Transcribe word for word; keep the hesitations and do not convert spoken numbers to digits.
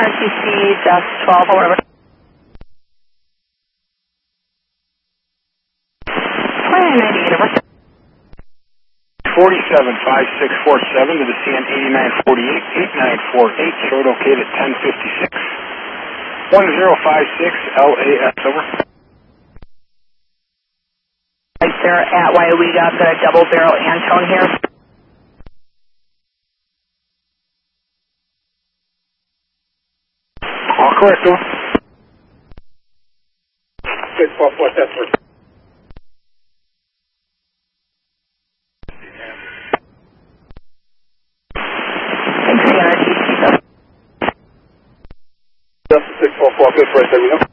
R T C Desk twelve, whatever. twenty-nine ninety-eight, over. forty-seven five six four seven to the C N eighty-nine forty-eight, eight nine four eight, showed located at ten fifty-six. one zero five six L A S, over. Right there at Wyowega, I've got a double barrel Antone here. All correct, over. six four four, that's first. Thanks, C N R T C. Delta six four four, good for us, there we go.